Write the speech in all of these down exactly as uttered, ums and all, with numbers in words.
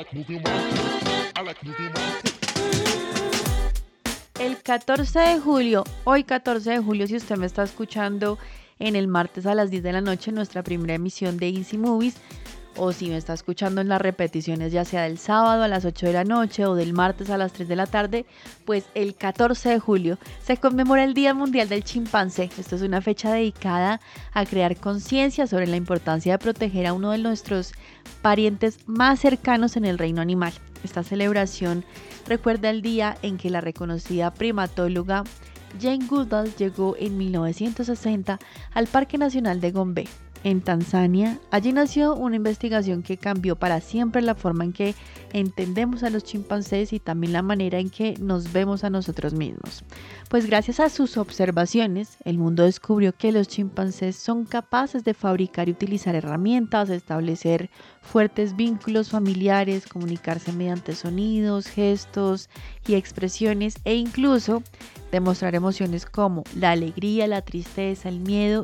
El catorce de julio, hoy catorce de julio, si usted me está escuchando en el martes a las diez de la noche, nuestra primera emisión de Easy Movies, o si me está escuchando en las repeticiones ya sea del sábado a las ocho de la noche o del martes a las tres de la tarde, pues el catorce de julio se conmemora el Día Mundial del Chimpancé. Esto es una fecha dedicada a crear conciencia sobre la importancia de proteger a uno de nuestros parientes más cercanos en el reino animal. Esta celebración recuerda el día en que la reconocida primatóloga Jane Goodall llegó en mil novecientos sesenta al Parque Nacional de Gombe, en Tanzania. Allí nació una investigación que cambió para siempre la forma en que entendemos a los chimpancés y también la manera en que nos vemos a nosotros mismos. Pues gracias a sus observaciones, el mundo descubrió que los chimpancés son capaces de fabricar y utilizar herramientas, establecer fuertes vínculos familiares, comunicarse mediante sonidos, gestos y expresiones e incluso demostrar emociones como la alegría, la tristeza, el miedo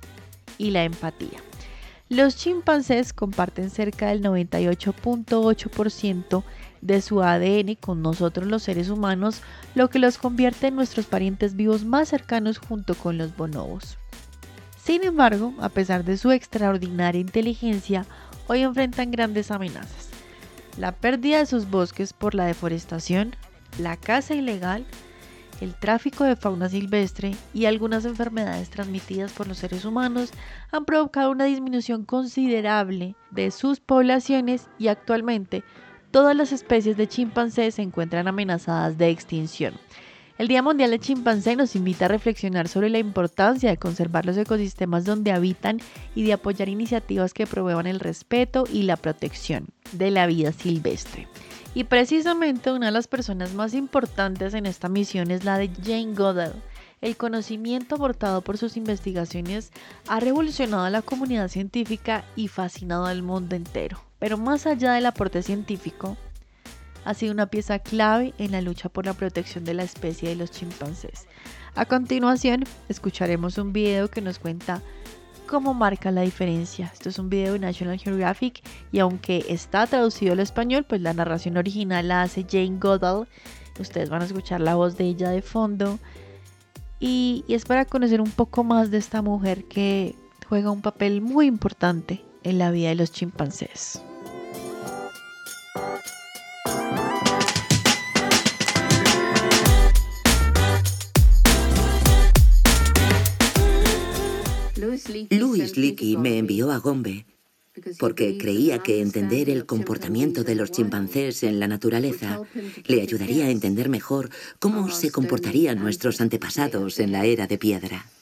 y la empatía. Los chimpancés comparten cerca del noventa y ocho punto ocho por ciento de su A D N con nosotros los seres humanos, lo que los convierte en nuestros parientes vivos más cercanos junto con los bonobos. Sin embargo, a pesar de su extraordinaria inteligencia, hoy enfrentan grandes amenazas: la pérdida de sus bosques por la deforestación, la caza ilegal, el tráfico de fauna silvestre y algunas enfermedades transmitidas por los seres humanos han provocado una disminución considerable de sus poblaciones y actualmente todas las especies de chimpancé se encuentran amenazadas de extinción. El Día Mundial del Chimpancé nos invita a reflexionar sobre la importancia de conservar los ecosistemas donde habitan y de apoyar iniciativas que promuevan el respeto y la protección de la vida silvestre. Y precisamente una de las personas más importantes en esta misión es la de Jane Goodall. El conocimiento aportado por sus investigaciones ha revolucionado a la comunidad científica y fascinado al mundo entero. Pero más allá del aporte científico, ha sido una pieza clave en la lucha por la protección de la especie de los chimpancés. A continuación, escucharemos un video que nos cuenta cómo marca la diferencia. Esto es un video de National Geographic y aunque está traducido al español, pues la narración original la hace Jane Goodall. Ustedes van a escuchar la voz de ella de fondo y, y es para conocer un poco más de esta mujer que juega un papel muy importante en la vida de los chimpancés. Louis Leakey me envió a Gombe porque creía que entender el comportamiento de los chimpancés en la naturaleza le ayudaría a entender mejor cómo se comportarían nuestros antepasados en la era de piedra.